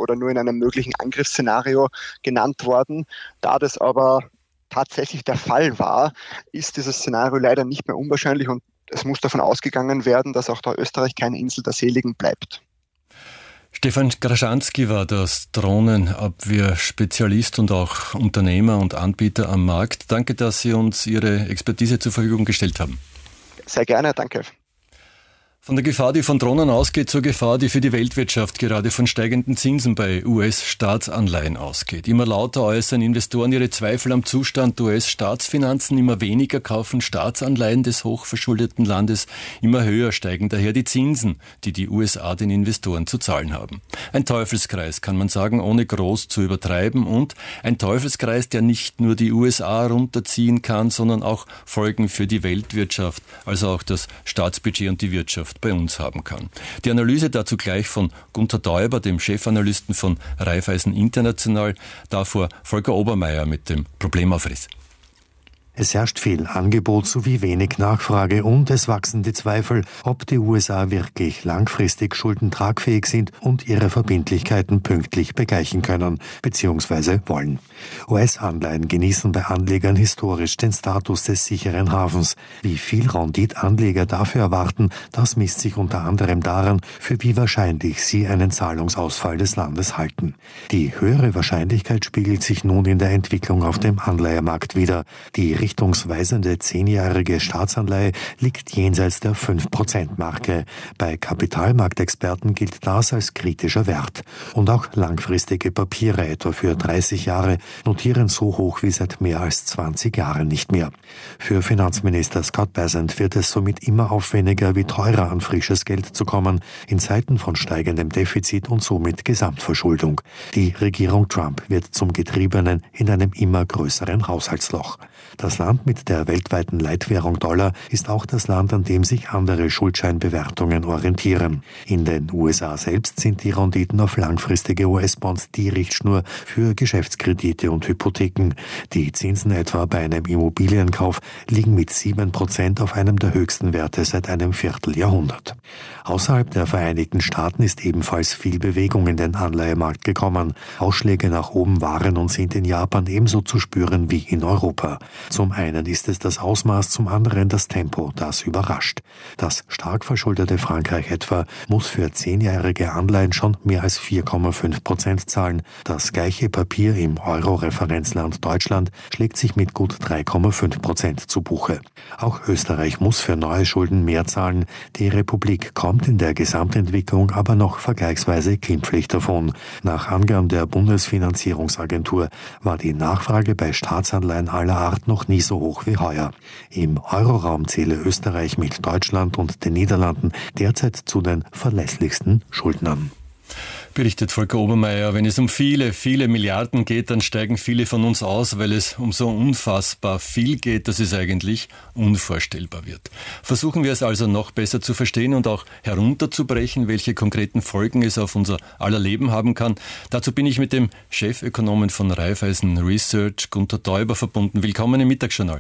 oder nur in einem möglichen Angriffsszenario genannt worden. Da das aber tatsächlich der Fall war, ist dieses Szenario leider nicht mehr unwahrscheinlich und es muss davon ausgegangen werden, dass auch da Österreich keine Insel der Seligen bleibt. Stefan Graschanski war das Drohnenabwehrspezialist und auch Unternehmer und Anbieter am Markt. Danke, dass Sie uns Ihre Expertise zur Verfügung gestellt haben. Sehr gerne, danke. Von der Gefahr, die von Drohnen ausgeht, zur Gefahr, die für die Weltwirtschaft gerade von steigenden Zinsen bei US-Staatsanleihen ausgeht. Immer lauter äußern Investoren ihre Zweifel am Zustand der US-Staatsfinanzen. Immer weniger kaufen Staatsanleihen des hochverschuldeten Landes. Immer höher steigen daher die Zinsen, die die USA den Investoren zu zahlen haben. Ein Teufelskreis, kann man sagen, ohne groß zu übertreiben. Und ein Teufelskreis, der nicht nur die USA runterziehen kann, sondern auch Folgen für die Weltwirtschaft, also auch das Staatsbudget und die Wirtschaft bei uns haben kann. Die Analyse dazu gleich von Gunter Däuber, dem Chefanalysten von Raiffeisen International, davor Volker Obermeier mit dem Problemaufriss. Es herrscht viel Angebot sowie wenig Nachfrage und es wachsen die Zweifel, ob die USA wirklich langfristig schuldentragfähig sind und ihre Verbindlichkeiten pünktlich begleichen können bzw. wollen. US-Anleihen genießen bei Anlegern historisch den Status des sicheren Hafens. Wie viel Rendite Anleger dafür erwarten, das misst sich unter anderem daran, für wie wahrscheinlich sie einen Zahlungsausfall des Landes halten. Die höhere Wahrscheinlichkeit spiegelt sich nun in der Entwicklung auf dem Anleihemarkt wider. Die richtungsweisende 10-jährige Staatsanleihe liegt jenseits der 5%-Marke. Bei Kapitalmarktexperten gilt das als kritischer Wert. Und auch langfristige Papiere, etwa für 30 Jahre, notieren so hoch wie seit mehr als 20 Jahren nicht mehr. Für Finanzminister Scott Bessent wird es somit immer aufwendiger wie teurer an frisches Geld zu kommen, in Zeiten von steigendem Defizit und somit Gesamtverschuldung. Die Regierung Trump wird zum Getriebenen in einem immer größeren Haushaltsloch. Das Land mit der weltweiten Leitwährung Dollar ist auch das Land, an dem sich andere Schuldscheinbewertungen orientieren. In den USA selbst sind die Renditen auf langfristige US-Bonds die Richtschnur für Geschäftskredite und Hypotheken. Die Zinsen etwa bei einem Immobilienkauf liegen mit 7% auf einem der höchsten Werte seit einem Vierteljahrhundert. Außerhalb der Vereinigten Staaten ist ebenfalls viel Bewegung in den Anleihemarkt gekommen. Ausschläge nach oben waren und sind in Japan ebenso zu spüren wie in Europa. Zum einen ist es das Ausmaß, zum anderen das Tempo, das überrascht. Das stark verschuldete Frankreich etwa muss für 10-jährige Anleihen schon mehr als 4,5% zahlen. Das gleiche Papier im Euro-Referenzland Deutschland schlägt sich mit gut 3,5% zu Buche. Auch Österreich muss für neue Schulden mehr zahlen. Die Republik kommt in der Gesamtentwicklung aber noch vergleichsweise glimpflich davon. Nach Angaben der Bundesfinanzierungsagentur war die Nachfrage bei Staatsanleihen aller Art noch nie so hoch wie heuer. Im Euroraum zähle Österreich mit Deutschland und den Niederlanden derzeit zu den verlässlichsten Schuldnern. Berichtet Volker Obermeier, wenn es um viele, viele Milliarden geht, dann steigen viele von uns aus, weil es um so unfassbar viel geht, dass es eigentlich unvorstellbar wird. Versuchen wir es also noch besser zu verstehen und auch herunterzubrechen, welche konkreten Folgen es auf unser aller Leben haben kann. Dazu bin ich mit dem Chefökonomen von Raiffeisen Research, Gunter Däuber, verbunden. Willkommen im Mittagsjournal.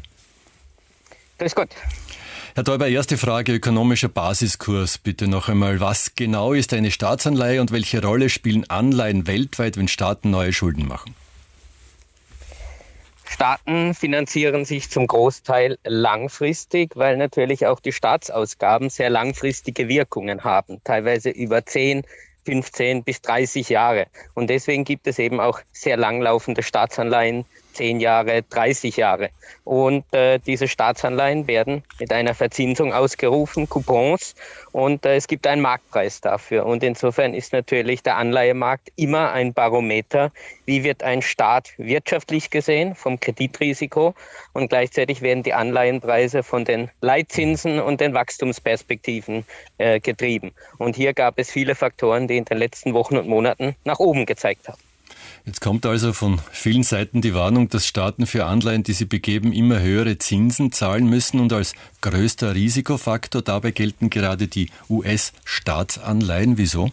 Grüß Gott. Herr Däuber, erste Frage, ökonomischer Basiskurs. Bitte noch einmal, was genau ist eine Staatsanleihe und welche Rolle spielen Anleihen weltweit, wenn Staaten neue Schulden machen? Staaten finanzieren sich zum Großteil langfristig, weil natürlich auch die Staatsausgaben sehr langfristige Wirkungen haben, teilweise über 10, 15 bis 30 Jahre. Und deswegen gibt es eben auch sehr langlaufende Staatsanleihen, 10 Jahre, 30 Jahre. Und diese Staatsanleihen werden mit einer Verzinsung ausgerufen, Coupons, und es gibt einen Marktpreis dafür. Und insofern ist natürlich der Anleihemarkt immer ein Barometer, wie wird ein Staat wirtschaftlich gesehen vom Kreditrisiko, und gleichzeitig werden die Anleihenpreise von den Leitzinsen und den Wachstumsperspektiven getrieben. Und hier gab es viele Faktoren, die in den letzten Wochen und Monaten nach oben gezeigt haben. Jetzt kommt also von vielen Seiten die Warnung, dass Staaten für Anleihen, die sie begeben, immer höhere Zinsen zahlen müssen, und als größter Risikofaktor dabei gelten gerade die US-Staatsanleihen. Wieso?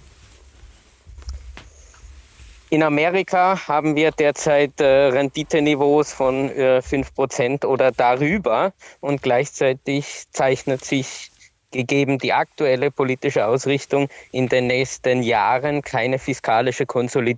In Amerika haben wir derzeit Renditeniveaus von 5% oder darüber, und gleichzeitig zeichnet sich gegeben die aktuelle politische Ausrichtung in den nächsten Jahren keine fiskalische Konsolidierung